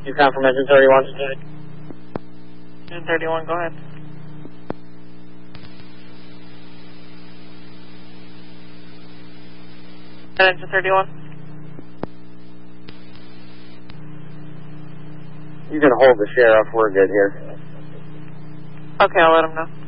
You confirm engine 31? Engine 31, go ahead. Engine 31? You can hold the sheriff. We're good here. Okay, I'll let him know.